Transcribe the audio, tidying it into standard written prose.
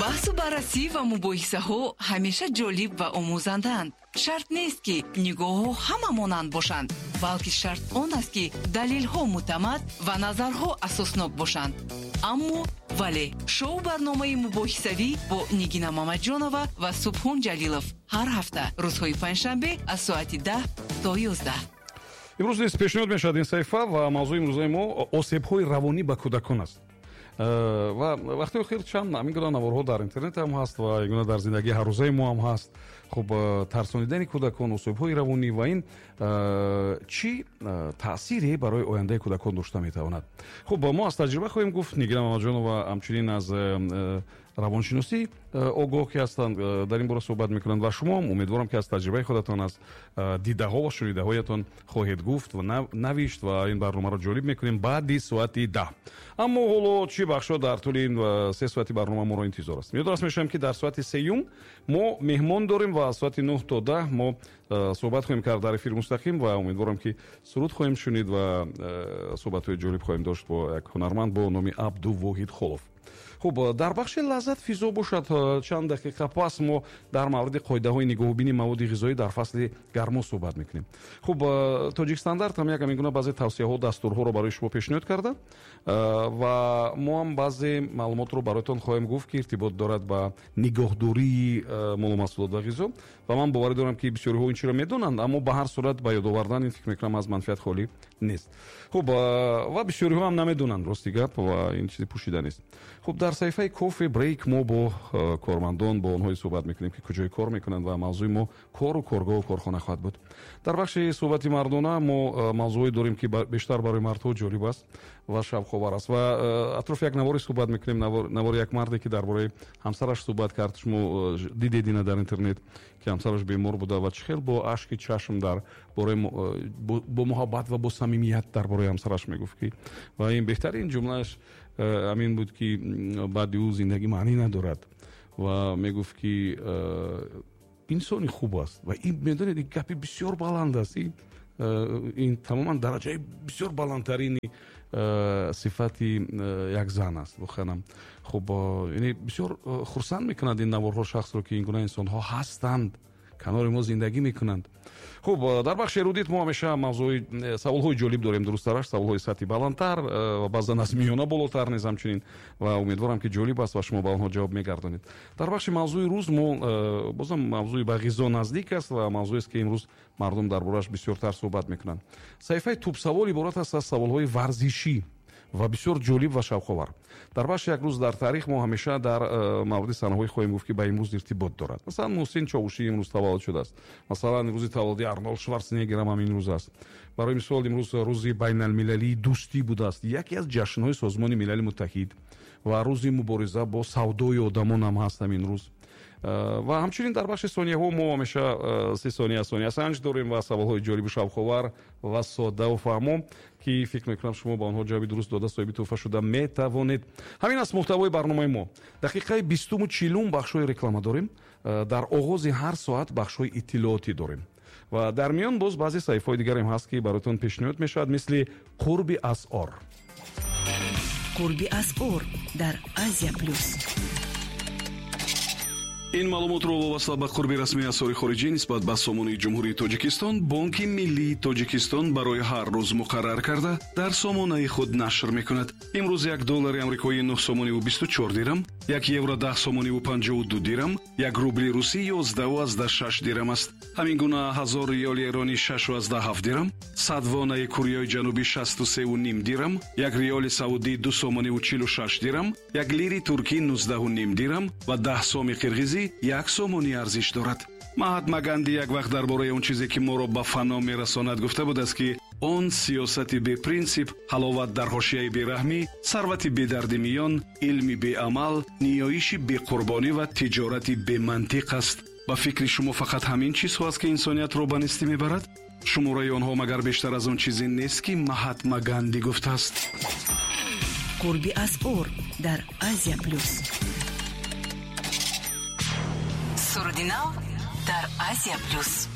баҳсу баррасӣ ва мубоҳисаҳо ҳамеша ҷолиб ва омӯзанданд. шарт нест ки нигоҳҳо ҳама монанд бошанд, балки шарт он аст ки далелҳо муътамад ва назарҳо асоснок бошанд. аммо вале шоу барномаи мубоҳисавӣ бо Нигина Мамаҷонова ва Субҳон Ҷалилов ҳар ҳафта рӯзҳои панҷшанбе аз соати 10 то 11. имрӯз низ пешниҳод мешавад ин саҳифа ва мавзӯи имрӯзаи мо осебҳои равонӣ ба кӯдакон аст. ва вақти охир чанд ҳамин гуна наворҳо дар интернет ҳам ҳаст ва ин гуна дар зиндагии ҳаррӯзаи мо ҳам ҳаст. хуб тарсонидани кӯдакон, осебҳои равонӣ ва ин чӣ таъсире барои ояндаи кӯдакон дошта метавонад? хуб мо аз таҷриба хоҳем гуфт. Нигина Мамаҷонова ҳамчунин аз равоншиносӣ огоҳ ки ҳастанд дар ин бора суҳбат мекунанд ва шумо умедворам ки аз таҷрибаи худатон, аз дидаҳо ва шунидаҳоятон хоҳед гуфт ва навишт ва ин барномаро ҷолиб мекунем баъди соати 10. аммо ҳоло чӣ бахшҳо дар тӯли ин 3 соати барнома моро интизор аст? меёдорас мешавем ки дар соати 3 мо меҳмон дорем ва аз соати 9 то 10 мо суҳбат хоҳем кард дар эфири мустақим ва умедворам ки суруд хоҳем шунид ва суҳбатҳои ҷолиб хоҳем дошт бо як ҳунарманд бо номи Абдувоҳид Холов. хуб дар бахши лаззат физо бошад чанд дақиқа пас мо дар мавриди қоидаҳои нигоҳубини маводи ғизоӣ дар фасли гармо суҳбат мекунем. хуб Тоҷик Стандарт ҳам як ҳамин гуна баъзе тавсияҳо, дастурҳоро барои шумо пешниҳод карда ва мо ҳам баъзе маълумотро бароятон хоҳем гуфт ки иртибот дорад ба нигоҳдории молумаҳсулот ва ғизо ва ман боварӣ дорам ки бисёриҳо ин чиро медонанд, аммо ба ҳар сурат ба ёдовардан ин фикр мекунам аз манфиат холӣ нест. хуб ва бисёриҳо ҳам намедонанд, рости гап, ва ин чизи пӯшида нест. хуб дар саҳифаи кофе брейк мо бо кормандон бо онҳое суҳбат мекунем ки куҷои кор мекунанд ва мавзӯи мо кору коргоҳу корхона хоҳад буд. дар бахши суҳбати мардона мо мавзӯе дорем ки бештар барои мардҳо ҷолиб аст ва шавқовар аст ва атрофи як наворе суҳбат мекунем. навори як марде ки дар бораи ҳамсараш суҳбат кард. шумо дидед ина дар интернет ки ҳамсараш бемор буда ва чӣ хел бо ашки чашм дар бораи бо муҳаббат ва бо самимият дар бораи ҳамсараш мегуфт ки ва ин беҳтарин ҷумлааш амин буд ки баъди ӯ зиндагӣ маънӣ надорад ва мегуфт ки инсони хуб аст ва ин медонед ин гапи бисёр баланд аст. ин тамоман дараҷаи бисёр баландтарини сифати як зан аст воханам. хуб яъне бисёр хурсанд мекунад ин наворҳо шахсро ки ин гуна инсонҳо ҳастанд, канори мо зиндагӣ мекунанд. хуб дар бахши эрудит мо ҳамеша мавзӯи саволҳои ҷолиб дорем, дурусттараш саволҳои сатҳи баландтар ва баъзан аз миёна болотар низ ҳамчунин ва умедворам ки ҷолиб аст ва шумо ба онҳо ҷавоб мегардонед. дар бахши мавзӯи рӯз мо бозам мавзӯи ба ғизо наздик аст ва мавзӯест ки имрӯз мардум дар бораш бисёртар суҳбат мекунанд. саҳифаи тӯбсавол иборат аст аз саволҳои варзишӣ ва бисёр ҷолиб ва шавқовар. дар бахши як рӯз дар таърих мо ҳамеша дар мавриди санаҳое хоҳем гуфт ки ба имрӯз иртибот дорад. масалан муҳсин човушӣ имрӯз таваллуд шудааст. масалан рӯзи таваллуди Арнолд Шварценеггер ҳам ин рӯз аст. барои мисол имрӯз рӯзи байналмилалии дӯстӣ будааст, яке аз ҷашнҳои Созмони Милали Муттаҳид ва рӯзи мубориза бо савдои одамон ҳам ҳаст ҳамин рӯз. ва ҳамчунин дар бахши сонияҳо мо ҳамеша 30 сония санҷ дорем ва саволҳои ҷолибу шавқовар ва соддаву фаҳмо ки фикр мекунам шумо ба онҳо ҷавоби дуруст дода соҳиби тӯҳфа шуда метавонед. ҳамин аст муҳтавои барномаи мо. дақиқаи 20-у 40 бахшҳои реклама дорем. дар оғози ҳар соат бахшҳои иттилоотӣ дорем ва дар миён боз баъзе саҳифаҳои дигарем ҳаст ки бароятон пешниҳод мешавад, мисли қурби асъор. қурби асъор дар Азия плюс. ин маълумотро вобаста ба қурби расмии асъори хориҷӣ нисбат ба сомонаи ҷумҳурии Тоҷикистон Бонки Миллии Тоҷикистон барои ҳар рӯз муқаррар карда дар сомонаи худ нашр мекунад. имрӯз $1 амрикоӣ 9 сомониву 24 дирам, €1 10 сомониву 52 дирам, $1 русӣ 11,6 дирам аст. ҳамин гуна 1000 риёли эронӣ 6,7 дирам, 100 вонаи Кореяи ҷанубӣ 63,5 дирам, 1 риёли саудӣ 2 сомониву 46 дирам, 1 лири туркӣ 19,5 дирам ва 10 соми қирғизӣ 1 сомонӣ арзиш дорад. Маҳатма Ганди як вақт дар бораи он чизе ки моро ба фано мерасонад гуфта будааст ки он сиёсати бепринсип, ҳаловат дар ҳошияи бераҳмӣ, сарвати бедарди миён, илми беамал, ниёиши беқурбонӣ ва тиҷорати бемантиқ аст. ба фикри шумо фақат ҳамин чизҳо аст ки инсониятро ба нестӣ мебарад? шумораи онҳо магар бештар аз он чизе нест ки Маҳатма Ганди гуфтааст? қурби асъор дар Азия плюс. суруди нав дар Азия плюс.